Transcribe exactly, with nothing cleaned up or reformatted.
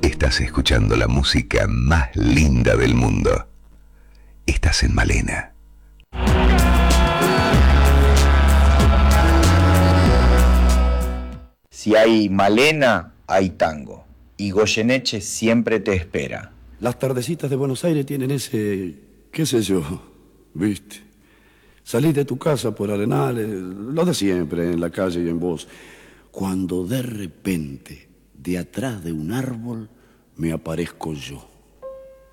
Estás escuchando la música más linda del mundo. Estás en Malena. Si hay Malena, hay tango. Y Goyeneche siempre te espera. Las tardecitas de Buenos Aires tienen ese, qué sé yo, viste. Salís de tu casa por Arenales, lo de siempre, en la calle y en vos. Cuando de repente, de atrás de un árbol, me aparezco yo.